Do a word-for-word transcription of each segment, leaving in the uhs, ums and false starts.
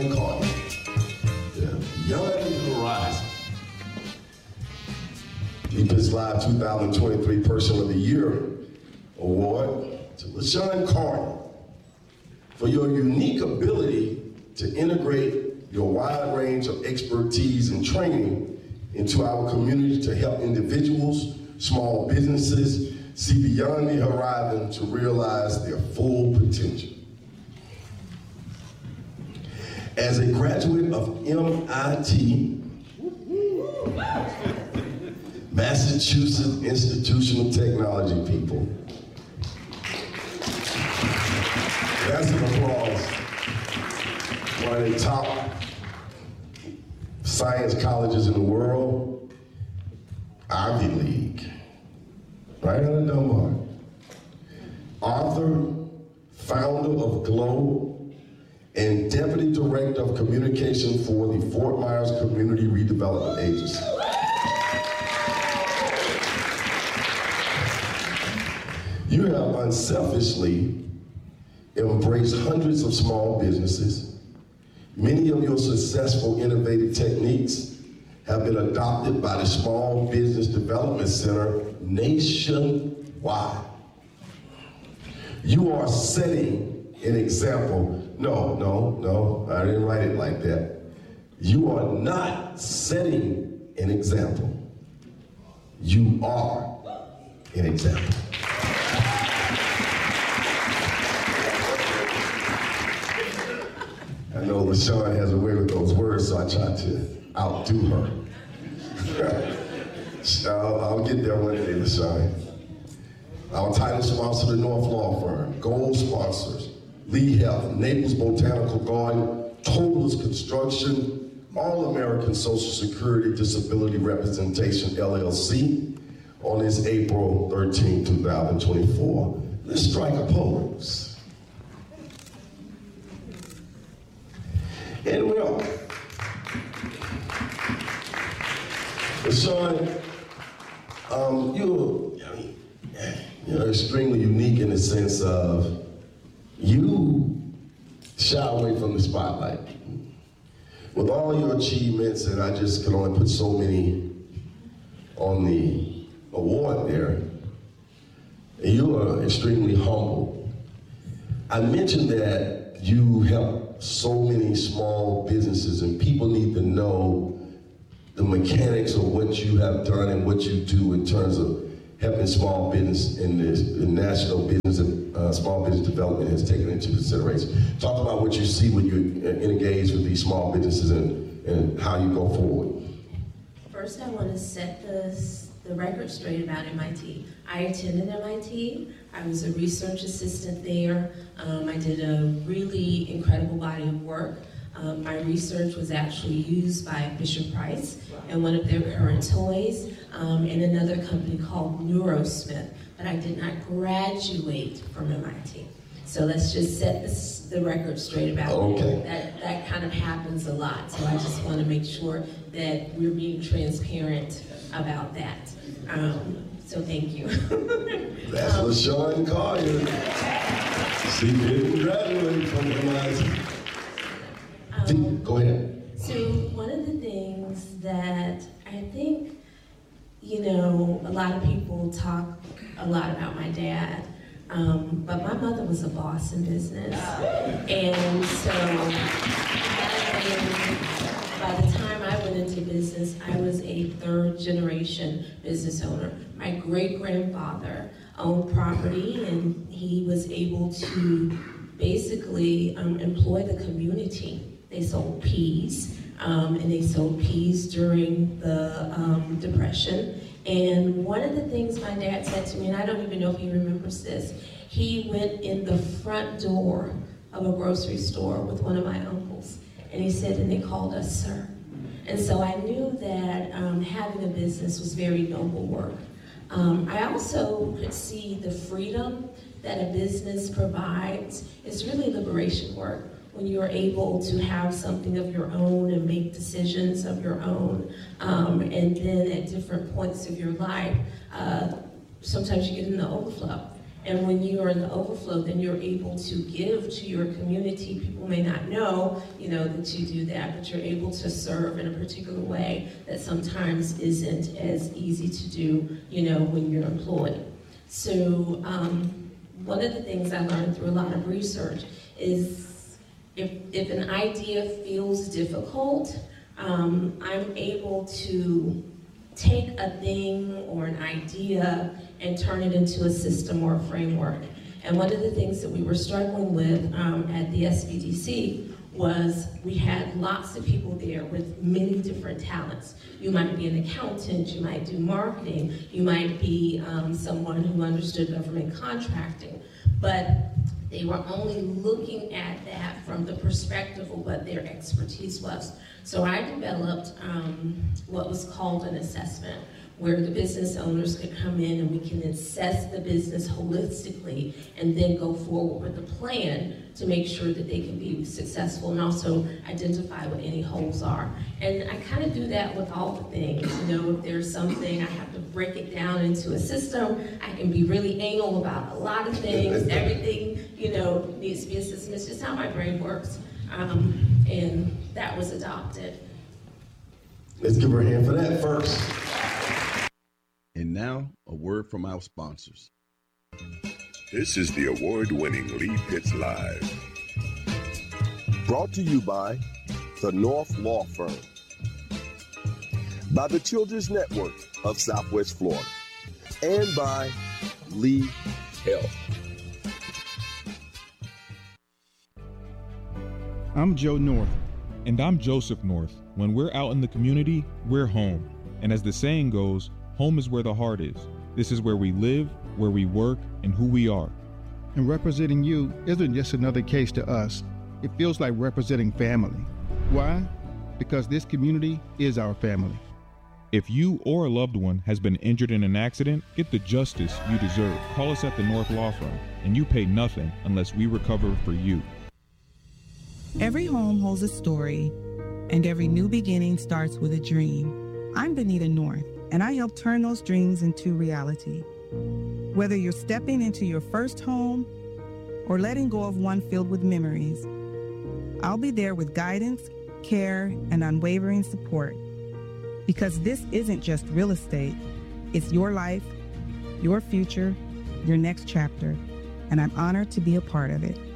LaShawn Carter, the Beyond Horizon. Deepest Live two thousand twenty-three Person of the Year Award to LaShawn Carter for your unique ability to integrate your wide range of expertise and training into our community to help individuals, small businesses, see beyond the horizon to realize their full potential. As a graduate of M I T, Massachusetts Institute of Technology, people. That's an applause. One of the top science colleges in the world, Ivy League, right out of Dunbar. Author, founder of Glow, and Deputy Director of Communication for the Fort Myers Community Redevelopment Agency. You have unselfishly embraced hundreds of small businesses. Many of your successful innovative techniques have been adopted by the Small Business Development Center nationwide. You are setting an example. No, no, no, I didn't write it like that. You are not setting an example. You are an example. I know LaShawn has a way with those words, so I tried to outdo her. I'll, I'll get there one day, LaShawn. Our title sponsor, the North Law Firm. Gold sponsors, Lee Health, Naples Botanical Garden, Tollers Construction, All-American Social Security Disability Representation, L L C, on this April thirteenth, two thousand twenty-four. Let's strike a pose. And well, LaShawn, um, you're, I mean, you're extremely unique in the sense of you shy away from the spotlight. With all your achievements, and I just can only put so many on the award there, you are extremely humble. I mentioned that you help so many small businesses, and people need to know the mechanics of what you have done and what you do in terms of helping small business in this the national business uh, small business development has taken into consideration. Talk about what you see when you engage with these small businesses and, and how you go forward. First, I want to set this, the record straight about M I T. I attended M I T. I was a research assistant there. Um, I did a really incredible body of work. Um, my research was actually used by Fisher-Price and one of their current toys, um, and another company called Neurosmith, but I did not graduate from M I T. So let's just set this, the record straight about okay. that. That kind of happens a lot, so I just want to make sure that we're being transparent about that. Um, so thank you. That's um, LaShawn Carter. She didn't graduate from M I T. Um, Go ahead. So one of the things that I think, you know, a lot of people talk a lot about my dad, um, but my mother was a boss in business. And so and by the time I went into business, I was a third generation business owner. My great-grandfather owned property, and he was able to basically um, employ the community. They sold peas, um, and they sold peas during the um, Depression. And one of the things my dad said to me, and I don't even know if he remembers this, he went in the front door of a grocery store with one of my uncles, and he said, and they called us sir. And so I knew that um, having a business was very noble work. Um, I also could see the freedom that a business provides. It's really liberation work. When you're able to have something of your own and make decisions of your own, um, and then at different points of your life, uh, sometimes you get in the overflow. And when you are in the overflow, then you're able to give to your community. People may not know, you know, that you do that, but you're able to serve in a particular way that sometimes isn't as easy to do, you know, when you're employed. So um, one of the things I learned through a lot of research is if, if an idea feels difficult, um, I'm able to take a thing or an idea and turn it into a system or a framework. And one of the things that we were struggling with um, at the S B D C was we had lots of people there with many different talents. You might be an accountant, you might do marketing, you might be um, someone who understood government contracting, but they were only looking at that from the perspective of what their expertise was. So I developed um, what was called an assessment, where the business owners could come in and we can assess the business holistically and then go forward with a plan to make sure that they can be successful and also identify what any holes are. And I kind of do that with all the things. You know, if there's something, I have to break it down into a system. I can be really anal about a lot of things. Everything, you know, needs to be a system. It's just how my brain works. Um, and that was adopted. Let's give her a hand for that first. And now, a word from our sponsors. This is the award-winning Lee Pitts Live. Brought to you by the North Law Firm, by the Children's Network of Southwest Florida, and by Lee Health. I'm Joe North. And I'm Joseph North. When we're out in the community, we're home. And as the saying goes, home is where the heart is. This is where we live, where we work, and who we are. And representing you isn't just another case to us. It feels like representing family. Why? Because this community is our family. If you or a loved one has been injured in an accident, get the justice you deserve. Call us at the North Law Firm, and you pay nothing unless we recover for you. Every home holds a story, and every new beginning starts with a dream. I'm Benita North, and I help turn those dreams into reality. Whether you're stepping into your first home or letting go of one filled with memories, I'll be there with guidance, care, and unwavering support. Because this isn't just real estate, it's your life, your future, your next chapter, and I'm honored to be a part of it.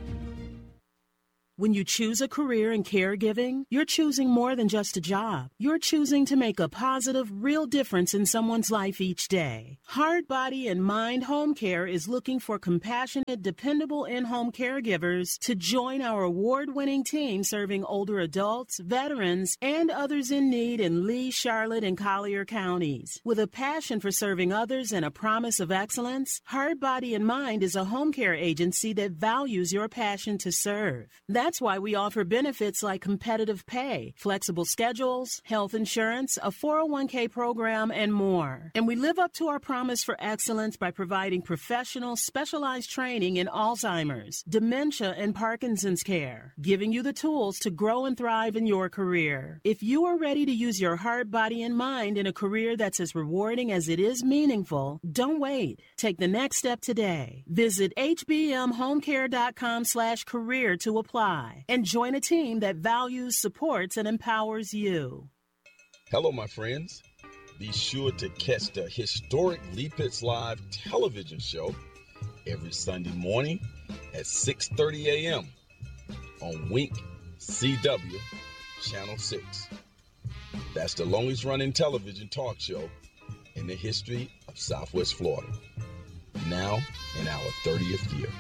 When you choose a career in caregiving, you're choosing more than just a job. You're choosing to make a positive, real difference in someone's life each day. Heart, Body, and Mind Home Care is looking for compassionate, dependable in-home caregivers to join our award-winning team serving older adults, veterans, and others in need in Lee, Charlotte, and Collier counties. With a passion for serving others and a promise of excellence, Heart, Body, and Mind is a home care agency that values your passion to serve. That's That's why we offer benefits like competitive pay, flexible schedules, health insurance, a four oh one k program, and more. And we live up to our promise for excellence by providing professional, specialized training in Alzheimer's, dementia, and Parkinson's care, giving you the tools to grow and thrive in your career. If you are ready to use your heart, body, and mind in a career that's as rewarding as it is meaningful, don't wait. Take the next step today. Visit hbmhomecare.com slash career to apply. And join a team that values, supports, and empowers you. Hello, my friends. Be sure to catch the historic Lee Pitts Live television show every Sunday morning at six thirty a.m. on Wink C W Channel six. That's the longest running television talk show in the history of Southwest Florida. Now in our thirtieth year.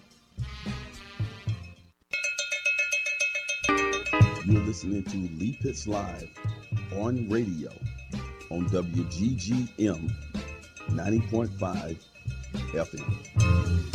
You're listening to Lee Pitts Live on radio on W G G M ninety point five F M.